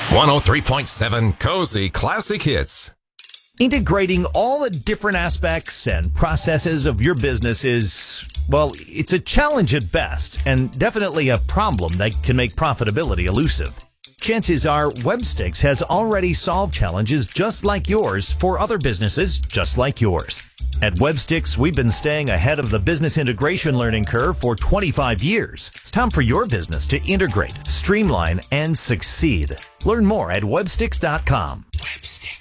103.7 Cozy Classic Hits. Integrating all the different aspects and processes of your business is, well, it's a challenge at best and definitely a problem that can make profitability elusive. Chances are Webstix has already solved challenges just like yours for other businesses just like yours. At Webstix, we've been staying ahead of the business integration learning curve for 25 years. It's time for your business to integrate, streamline, and succeed. Learn more at Webstix.com. Webstix.